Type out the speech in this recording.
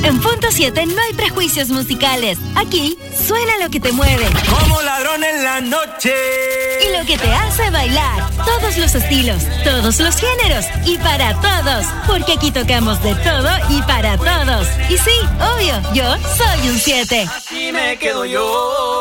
En Punto 7 no hay prejuicios musicales. Aquí suena lo que te mueve. Como ladrón en la noche. Y lo que te hace bailar. Todos los estilos, todos los géneros y para todos. Porque aquí tocamos de todo y para todos. Y sí, obvio, yo soy un 7. Así me quedo yo.